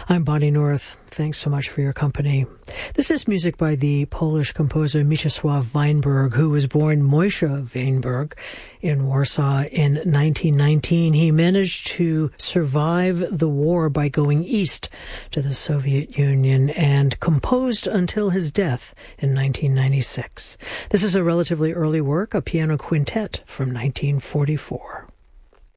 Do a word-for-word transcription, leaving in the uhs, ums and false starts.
I'm Bonnie North. Thanks so much for your company. This is music by the Polish composer Mieczysław Weinberg, who was born Moshe Weinberg in Warsaw in nineteen nineteen. He managed to survive the war by going east to the Soviet Union and composed until his death in nineteen ninety-six. This is a relatively early work, a piano quintet from nineteen forty-four.